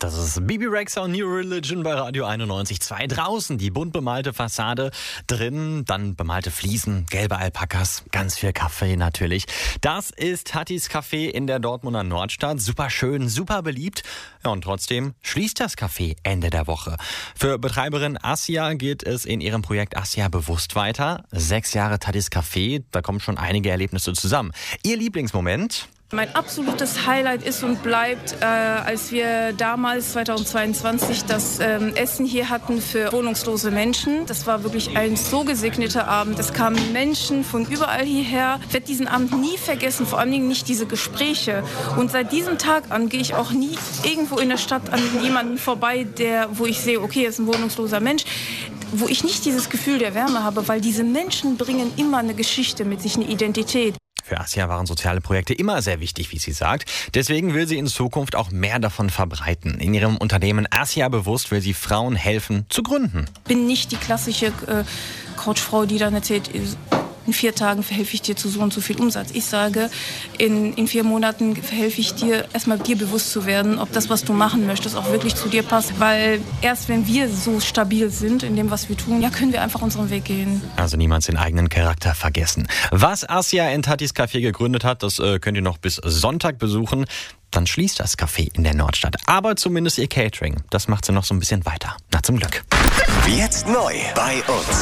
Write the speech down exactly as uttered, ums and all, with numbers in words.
Das ist Bibi Rexha und New Religion bei Radio einundneunzig Komma zwei. Draußen die bunt bemalte Fassade, drin dann bemalte Fliesen, gelbe Alpakas, ganz viel Kaffee natürlich. Das ist Tatis Café in der Dortmunder Nordstadt. Super schön, super beliebt. Ja, und trotzdem schließt das Café Ende der Woche. Für Betreiberin Assia geht es in ihrem Projekt Assia bewusst weiter. Sechs Jahre Tatis Café, da kommen schon einige Erlebnisse zusammen. Ihr Lieblingsmoment? Mein absolutes Highlight ist und bleibt, äh, als wir damals zweitausendzweiundzwanzig das ähm, Essen hier hatten für wohnungslose Menschen. Das war wirklich ein so gesegneter Abend. Es kamen Menschen von überall hierher. Ich werde diesen Abend nie vergessen, vor allen Dingen nicht diese Gespräche. Und seit diesem Tag an gehe ich auch nie irgendwo in der Stadt an jemanden vorbei, der, wo ich sehe, okay, er ist ein wohnungsloser Mensch, wo ich nicht dieses Gefühl der Wärme habe, weil diese Menschen bringen immer eine Geschichte mit sich, eine Identität. Für Assia waren soziale Projekte immer sehr wichtig, wie sie sagt. Deswegen will sie in Zukunft auch mehr davon verbreiten. In ihrem Unternehmen Assia bewusst will sie Frauen helfen zu gründen. Ich bin nicht die klassische äh, Couchfrau, die dann erzählt, in vier Tagen verhelfe ich dir zu so und so viel Umsatz. Ich sage, in, in vier Monaten verhelfe ich dir, erstmal dir bewusst zu werden, ob das, was du machen möchtest, auch wirklich zu dir passt. Weil erst wenn wir so stabil sind in dem, was wir tun, ja, können wir einfach unseren Weg gehen. Also niemals den eigenen Charakter vergessen. Was Assia in Tatis Café gegründet hat, das äh, könnt ihr noch bis Sonntag besuchen. Dann schließt das Café in der Nordstadt. Aber zumindest ihr Catering, das macht sie noch so ein bisschen weiter. Na, zum Glück. Jetzt neu bei uns.